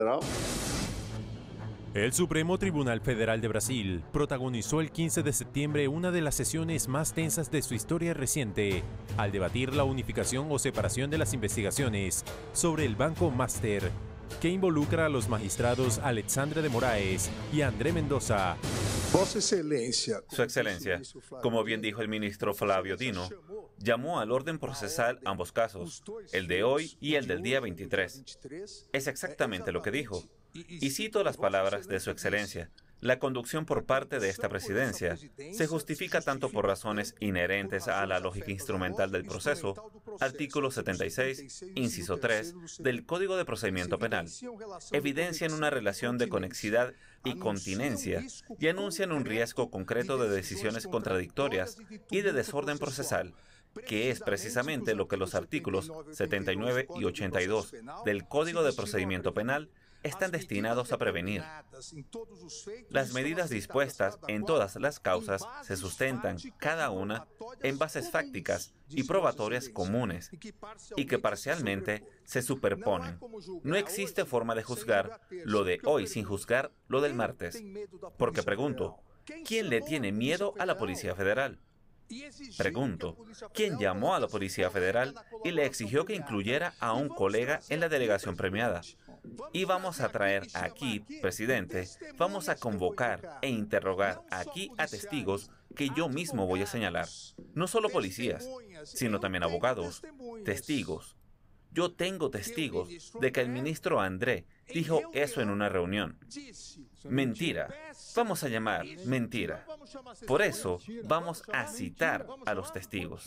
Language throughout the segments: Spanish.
El Supremo Tribunal Federal de Brasil protagonizó el 15 de septiembre una de las sesiones más tensas de su historia reciente, al debatir la unificación o separación de las investigaciones sobre el Banco Master, que involucra a los magistrados Alexandre de Moraes y André Mendoza. Su Excelencia, como bien dijo el ministro Flávio Dino, llamó al orden procesal ambos casos, el de hoy y el del día 23. Es exactamente lo que dijo. Y cito las palabras de Su Excelencia. La conducción por parte de esta presidencia se justifica tanto por razones inherentes a la lógica instrumental del proceso, artículo 76, inciso 3 del Código de Procedimiento Penal, evidencian una relación de conexidad y continencia y anuncian un riesgo concreto de decisiones contradictorias y de desorden procesal, que es precisamente lo que los artículos 79 y 82 del Código de Procedimiento Penal están destinados a prevenir. Las medidas dispuestas en todas las causas se sustentan, cada una, en bases fácticas y probatorias comunes, y que parcialmente se superponen. No existe forma de juzgar lo de hoy sin juzgar lo del martes. Porque pregunto, ¿quién le tiene miedo a la Policía Federal? Pregunto, ¿quién llamó a la Policía Federal y le exigió que incluyera a un colega en la delegación premiada? Y vamos a traer aquí, presidente, vamos a convocar e interrogar aquí a testigos que yo mismo voy a señalar. No solo policías, sino también abogados, testigos. Yo tengo testigos de que el ministro André dijo eso en una reunión. Mentira. Vamos a llamar mentira. Por eso, vamos a citar a los testigos.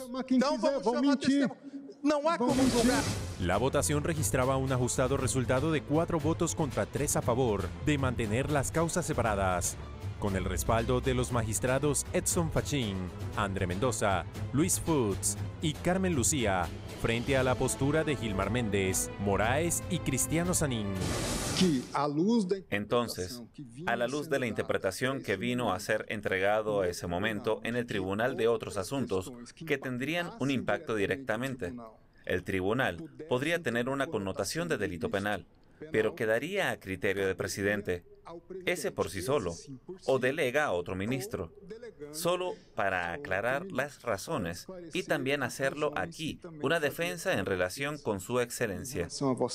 La votación registraba un ajustado resultado de 4 votos contra 3 a favor de mantener las causas separadas, con el respaldo de los magistrados Edson Fachin, André Mendoza, Luis Fuchs y Carmen Lucía, frente a la postura de Gilmar Méndez, Moraes y Cristiano Zanin. Entonces, a la luz de la interpretación que vino a ser entregado a ese momento en el Tribunal de otros asuntos que tendrían un impacto directamente, el tribunal podría tener una connotación de delito penal, pero quedaría a criterio del presidente, ese por sí solo, o delega a otro ministro, solo para aclarar las razones y también hacerlo aquí, una defensa en relación con Su Excelencia.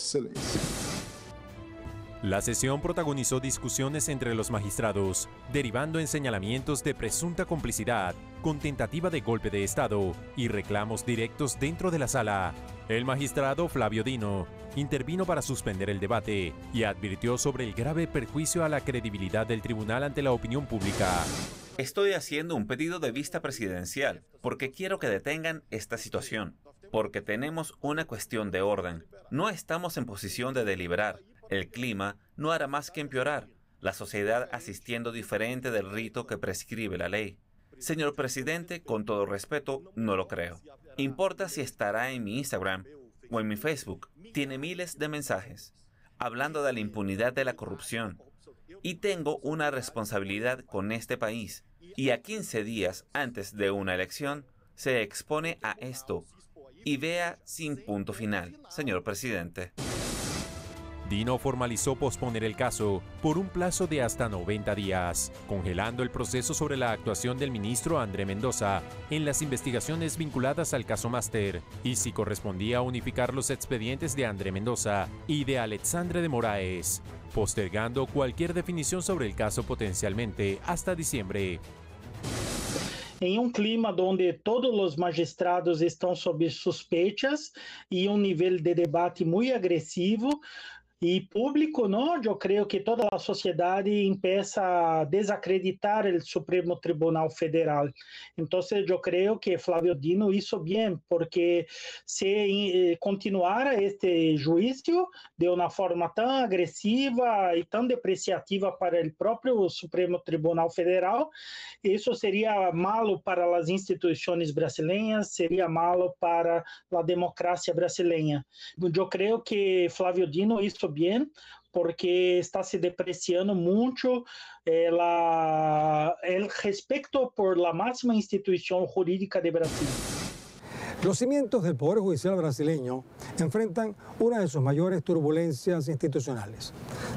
La sesión protagonizó discusiones entre los magistrados, derivando en señalamientos de presunta complicidad, con tentativa de golpe de Estado y reclamos directos dentro de la sala. El magistrado Flávio Dino intervino para suspender el debate y advirtió sobre el grave perjuicio a la credibilidad del tribunal ante la opinión pública. Estoy haciendo un pedido de vista presidencial porque quiero que detengan esta situación, porque tenemos una cuestión de orden. No estamos en posición de deliberar. El clima no hará más que empeorar, la sociedad asistiendo diferente del rito que prescribe la ley. Señor presidente, con todo respeto, no lo creo. Importa si estará en mi Instagram o en mi Facebook. Tiene miles de mensajes hablando de la impunidad de la corrupción. Y tengo una responsabilidad con este país. Y a 15 días antes de una elección, se expone a esto. Y vea sin punto final, señor presidente. Dino formalizó posponer el caso por un plazo de hasta 90 días, congelando el proceso sobre la actuación del ministro André Mendoza en las investigaciones vinculadas al caso Master, y si correspondía unificar los expedientes de André Mendoza y de Alexandre de Moraes, postergando cualquier definición sobre el caso potencialmente hasta diciembre. Em clima onde todos os magistrados estão sob suspeitas e nível de debate muito agressivo e público, não? Eu creio que toda a sociedade empieza a desacreditar o Supremo Tribunal Federal. Então, eu creio que Flávio Dino hizo bem, porque se continuar este juízo de uma forma tão agressiva e tão depreciativa para o próprio Supremo Tribunal Federal, isso seria malo para as instituições brasileiras, seria malo para a democracia brasileira. Eu creio que Flávio Dino hizo bien, porque está se depreciando mucho el respeto por la máxima institución jurídica de Brasil. Los cimientos del Poder Judicial brasileño enfrentan una de sus mayores turbulencias institucionales.